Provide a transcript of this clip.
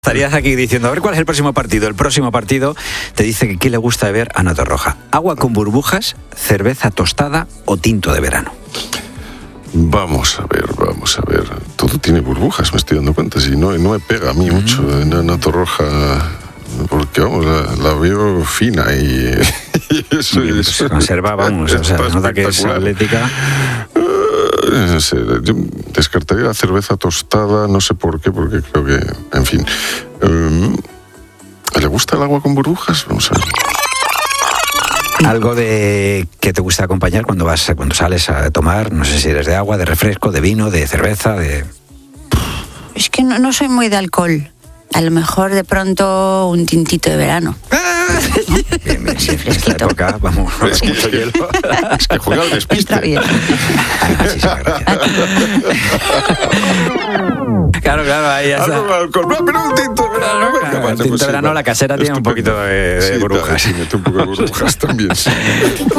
estarías aquí diciendo, a ver cuál es el próximo partido. El próximo partido te dice que qué le gusta beber a Ana Torroja. Agua con burbujas, cerveza tostada o tinto de verano. Vamos a ver. Todo tiene burbujas, me estoy dando cuenta. Si no me pega a mí mucho Ana Torroja, porque vamos, la veo fina y eso se conserva, vamos, o sea, nota que es atlética. No sé, yo descartaría la cerveza tostada, no sé por qué, porque creo que, en fin. ¿Le gusta el agua con burbujas? Vamos a ver. Algo de que te gusta acompañar cuando sales a tomar, no sé si eres de agua, de refresco, de vino, de cerveza, de... Es que no soy muy de alcohol. A lo mejor de pronto un tintito de verano. Bien, sí, en esta época, vamos, es mucho hielo. Es que juega al despiste. Está bien. Claro, ahí está. Pero un tinto de verano. El tinto de verano, la casera tiene un poquito de burbujas. Sí, mete un poco de burbujas también, sí.